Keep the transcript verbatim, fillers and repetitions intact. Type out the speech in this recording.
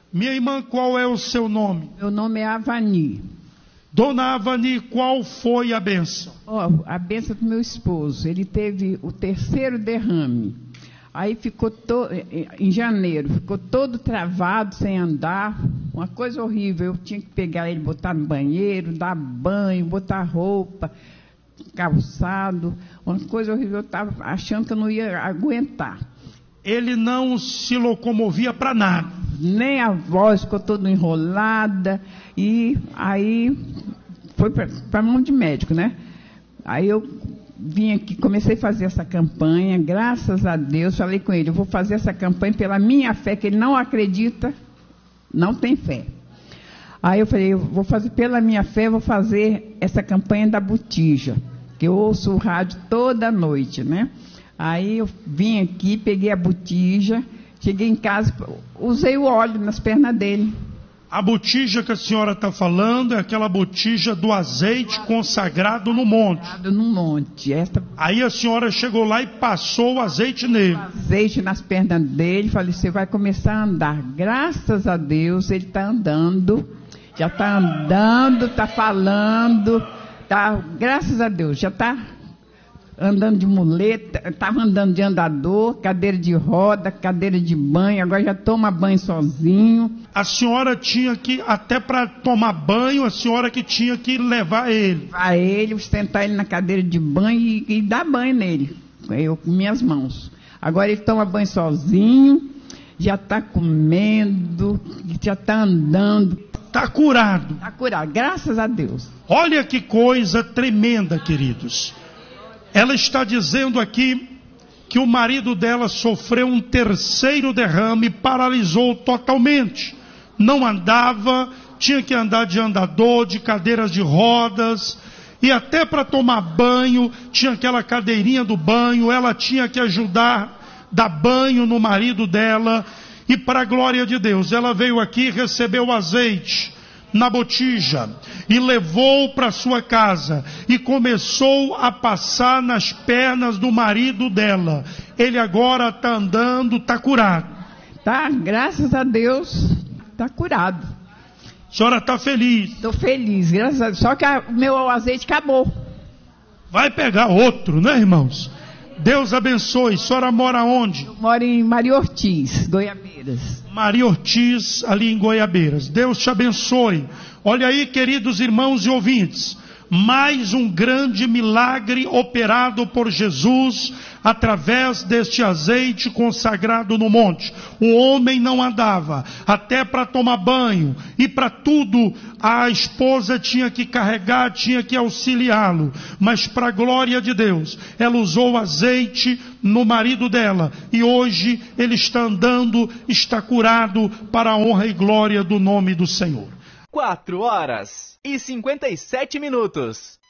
Minha irmã, qual é o seu nome? Meu nome é Avani. Dona Avani, qual foi a bênção? Oh, a bênção do meu esposo. Ele teve o terceiro derrame. Aí ficou to... em janeiro, ficou todo travado, sem andar. Uma coisa horrível. Eu tinha que pegar ele, botar no banheiro, dar banho, botar roupa, calçado. Uma coisa horrível. Eu estava achando que eu não ia aguentar. Ele não se locomovia para nada. Nem a voz ficou toda enrolada. E aí foi para a mão de médico, né? Aí eu vim aqui, comecei a fazer essa campanha, graças a Deus, falei com ele, eu vou fazer essa campanha pela minha fé, que ele não acredita, não tem fé. Aí eu falei, eu vou fazer pela minha fé, vou fazer essa campanha da botija, que eu ouço o rádio toda noite, né? Aí eu vim aqui, peguei a botija, cheguei em casa, usei o óleo nas pernas dele. A botija que a senhora está falando é aquela botija do azeite consagrado no monte. Consagrado no monte. Esta... Aí a senhora chegou lá e passou o azeite nele. O azeite nas pernas dele, falei, você vai começar a andar. Graças a Deus, ele está andando, já está andando, está falando, tá, graças a Deus, já está andando de muleta, estava andando de andador, cadeira de roda, cadeira de banho, agora já toma banho sozinho. A senhora tinha que, até para tomar banho, a senhora que tinha que levar ele. Levar ele, sustentar ele na cadeira de banho e, e dar banho nele, eu com minhas mãos. Agora ele toma banho sozinho, já está comendo, já está andando. Está curado. Está curado, graças a Deus. Olha que coisa tremenda, queridos. Ela está dizendo aqui que o marido dela sofreu um terceiro derrame, paralisou totalmente. Não andava, tinha que andar de andador, de cadeiras de rodas, e até para tomar banho, tinha aquela cadeirinha do banho, ela tinha que ajudar, dar banho no marido dela, e para a glória de Deus, ela veio aqui, recebeu o azeite na botija e levou para sua casa e começou a passar nas pernas do marido dela. Ele agora está andando, está curado. Tá, graças a Deus, está curado. A senhora está feliz? Estou feliz, graças a Deus. Só que o meu azeite acabou. Vai pegar outro, né, irmãos? Deus abençoe. A senhora mora onde? Eu moro em Maria Ortiz, Goiabeiras. Maria Ortiz, ali em Goiabeiras. Deus te abençoe. Olha aí, queridos irmãos e ouvintes, mais um grande milagre operado por Jesus através deste azeite consagrado no monte. O homem não andava, até para tomar banho e para tudo a esposa tinha que carregar, tinha que auxiliá-lo, mas para a glória de Deus, ela usou o azeite no marido dela e hoje ele está andando, está curado para a honra e glória do nome do Senhor. Quatro horas e cinquenta e sete minutos.